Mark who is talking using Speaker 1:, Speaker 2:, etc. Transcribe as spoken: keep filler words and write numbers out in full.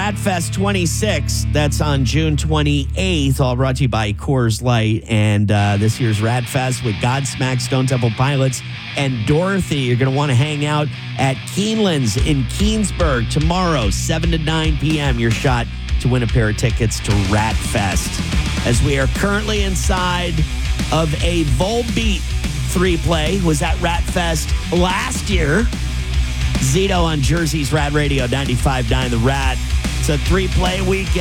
Speaker 1: Rat Fest twenty-six. That's on June twenty-eighth. All brought to you by Coors Light. And uh, this year's Rat Fest with Godsmack, Stone Temple Pilots, and Dorothy. You're going to want to hang out at Keeneland's in Keensburg tomorrow, seven to nine p.m. Your shot to win a pair of tickets to Rat Fest. As we are currently inside of a Volbeat three-play. Was at Rat Fest last year. Zito on Jersey's Rad Radio, ninety-five point nine The Rat. It's a three-play weekend.